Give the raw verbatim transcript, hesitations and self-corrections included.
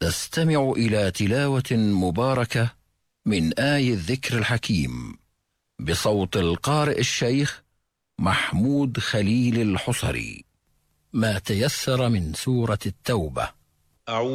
نستمع إلى تلاوة مباركة من آي الذكر الحكيم بصوت القارئ الشيخ محمود خليل الحصري. ما تيسر من سورة التوبة.